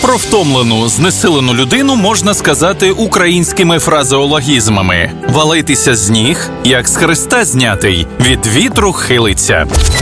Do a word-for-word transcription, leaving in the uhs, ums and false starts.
Про втомлену, знесилену людину можна сказати українськими фразеологізмами: валитися з ніг, як з хреста знятий, від вітру хилиться.